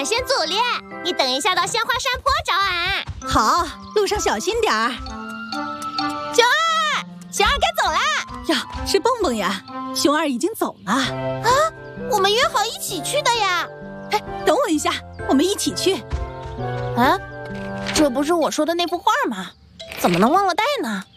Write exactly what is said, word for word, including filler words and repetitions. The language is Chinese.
先组列，你等一下到鲜花山坡找俺。 好，路上小心点儿。 熊二，熊二该走啦。 呀，是蹦蹦呀，熊二已经走了。 啊，我们约好一起去的呀。 哎，等我一下，我们一起去。 啊，这不是我说的那幅画吗？怎么能忘了带呢？